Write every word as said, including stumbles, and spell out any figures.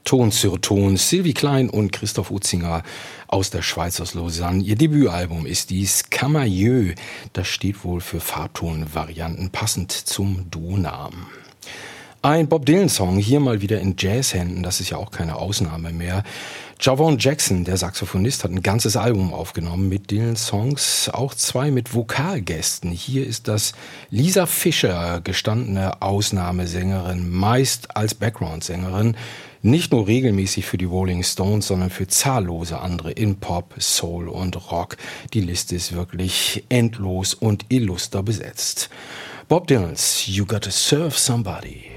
Ton sur Ton, Sylvie Klein und Christoph Utzinger aus der Schweiz, aus Lausanne. Ihr Debütalbum ist dies Camailleux. Das steht wohl für Farbtonvarianten, passend zum Duonamen. Ein Bob Dylan-Song, hier mal wieder in Jazzhänden, das ist ja auch keine Ausnahme mehr. Javon Jackson, der Saxophonist, hat ein ganzes Album aufgenommen mit Dylan-Songs, auch zwei mit Vokalgästen. Hier ist das Lisa Fischer, gestandene Ausnahmesängerin, meist als Background-Sängerin, nicht nur regelmäßig für die Rolling Stones, sondern für zahllose andere in Pop, Soul und Rock. Die Liste ist wirklich endlos und illuster besetzt. Bob Dylan's You Gotta Serve Somebody.